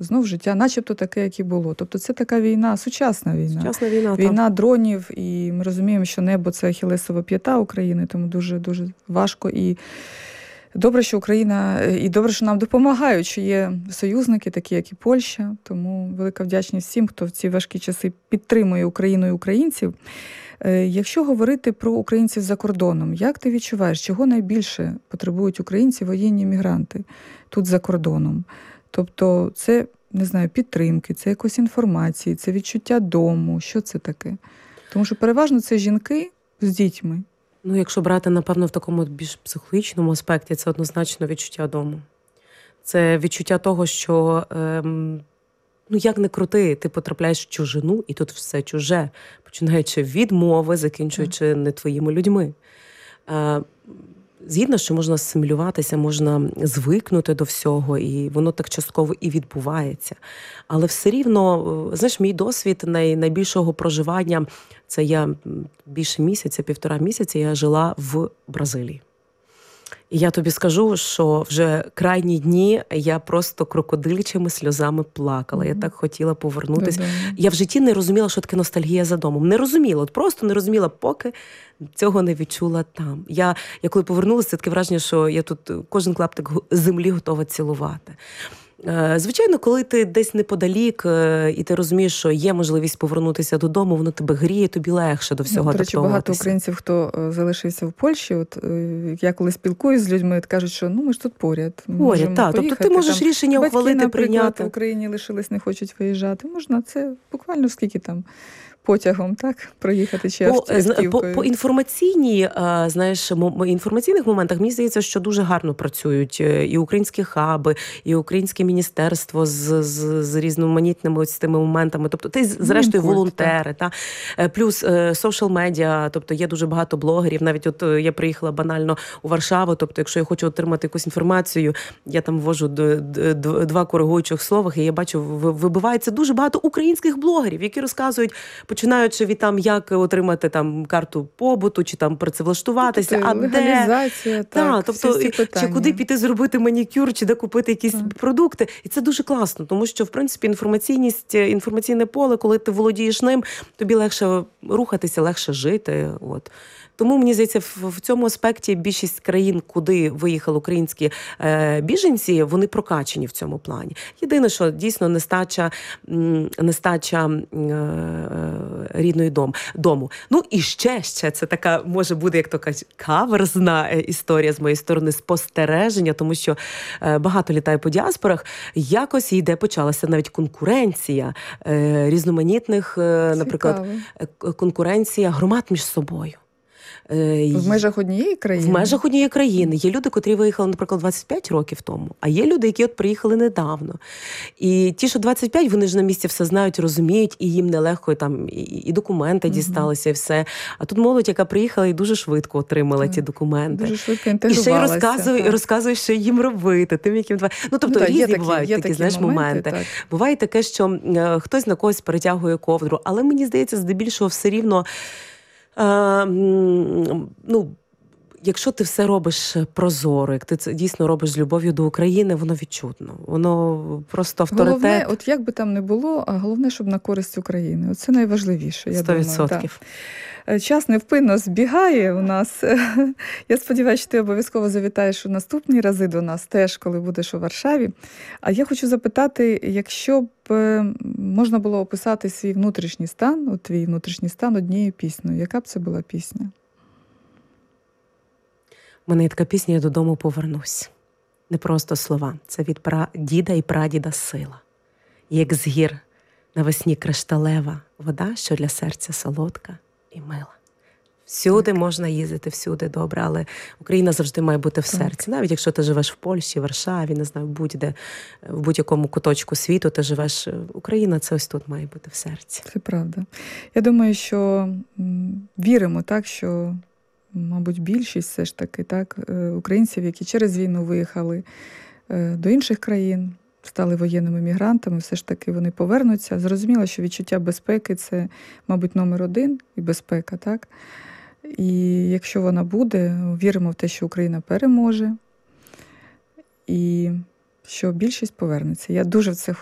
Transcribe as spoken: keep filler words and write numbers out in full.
знов життя, начебто таке, як і було. Тобто це така війна, сучасна війна. Сучасна війна, війна дронів, і ми розуміємо, що небо – це ахілесова п'ята України, тому дуже-дуже важко. І добре, що Україна, і добре, що нам допомагають, що є союзники, такі як і Польща. Тому велика вдячність всім, хто в ці важкі часи підтримує Україну і українців. Якщо говорити про українців за кордоном, як ти відчуваєш, чого найбільше потребують українці, воєнні мігранти тут за кордоном? Тобто це, не знаю, підтримки, це якось інформації, це відчуття дому, що це таке? Тому що переважно це жінки з дітьми. Ну, якщо брати, напевно, в такому більш психологічному аспекті, це однозначно відчуття дому. Це відчуття того, що, ем, ну, як не крути, ти потрапляєш в чужину, і тут все чуже, починаючи від мови, закінчуючи не твоїми людьми. Е, Згідно, що можна асимілюватися, можна звикнути до всього, і воно так частково і відбувається. Але все рівно, знаєш, мій досвід най, найбільшого проживання, це я більше місяця, півтора місяця я жила в Бразилії. І я тобі скажу, що вже крайні дні я просто крокодилячими сльозами плакала. Mm-hmm. Я так хотіла повернутися. Mm-hmm. Я в житті не розуміла, що таке ностальгія за домом. Не розуміла, от просто не розуміла, поки цього не відчула там. Я, я коли повернулася, це таке враження, що я тут кожен клаптик землі готова цілувати. Звичайно, коли ти десь неподалік, і ти розумієш, що є можливість повернутися додому, воно тебе гріє, тобі легше до всього адаптуватися. До речі, багато українців, хто залишився в Польщі, от я коли спілкуюсь з людьми, кажуть, що ну ми ж тут поряд. Поряд, так. Тобто ти можеш там рішення батьки, ухвалити, прийняти. В Україні лишились, не хочуть виїжджати. Можна, це буквально скільки там потягом, так, проїхати чи автівкою. По, по, по інформаційній, знаєш, інформаційних моментах, мені здається, що дуже гарно працюють і українські хаби, і українське міністерство з, з, з різноманітними ось тими моментами. Тобто, ти, зрештою, волонтери, та? Плюс соціал-медіа, тобто є дуже багато блогерів. Навіть от я приїхала банально у Варшаву, тобто, якщо я хочу отримати якусь інформацію, я там ввожу два коригуючих слова, і я бачу, вибивається дуже багато українських блогерів, які розказують, починаючи від там, як отримати там карту побуту, чи там працевлаштуватися, тобто, а легалізація, де, так, та, тобто, чи куди піти зробити манікюр, чи де купити якісь так. продукти. І це дуже класно, тому що, в принципі, інформаційність, інформаційне поле, коли ти володієш ним, тобі легше рухатися, легше жити. От. Тому, мені здається, в цьому аспекті більшість країн, куди виїхали українські е, біженці, вони прокачені в цьому плані. Єдине, що дійсно нестача, нестача е, рідної дом, дому. Ну і ще, ще, це така, може буде, як то кажуть, каверзна історія з моєї сторони, спостереження, тому що е, багато літаю по діаспорах, якось йде, почалася навіть конкуренція е, різноманітних, е, наприклад, конкуренція громад між собою. В межах однієї країни? В межах однієї країни. Є люди, котрі виїхали, наприклад, двадцять п'ять років тому, а є люди, які от приїхали недавно. І ті, що двадцять п'ять, вони ж на місці все знають, розуміють, і їм нелегко, і, там, і, і документи угу. дісталися, і все. А тут молодь, яка приїхала і дуже швидко отримала так. ті документи. Дуже швидко інтегрувалася. І ще й розказує, розказує, що їм робити. Тим, яким... Ну, тобто, ну, так, різні такі, бувають такі, такі, знаєш, моменти. моменти. Так. Буває таке, що е, хтось на когось перетягує ковдру, але мені здається, здебільшого все рівно е, ну, якщо ти все робиш прозоро, як ти це дійсно робиш з любов'ю до України, воно відчутно. Воно просто авторитет. Головне, от як би там не було, а головне, щоб на користь України. Оце найважливіше, я сто відсотків. думаю. Час невпинно збігає у нас. Я сподіваюся, що ти обов'язково завітаєш у наступні рази до нас, теж, коли будеш у Варшаві. А я хочу запитати, якщо б можна було описати свій внутрішній стан, от твій внутрішній стан однією піснею, яка б це була пісня? У мене є така пісня «Я додому повернусь». Не просто слова. Це від діда і прадіда сила. Як з гір навесні кришталева вода, що для серця солодка і мила. Всюди так. можна їздити, всюди добре, але Україна завжди має бути в серці. Так. Навіть якщо ти живеш в Польщі, Варшаві, не знаю, будь-де, в будь-якому куточку світу ти живеш, Україна це ось тут має бути в серці. Це правда. Я думаю, що м, віримо так, що мабуть, більшість все ж таки, так, українців, які через війну виїхали до інших країн, стали воєнними мігрантами, все ж таки вони повернуться. Зрозуміло, що відчуття безпеки – це, мабуть, номер один і безпека, так? І якщо вона буде, віримо в те, що Україна переможе і що більшість повернеться. Я дуже в це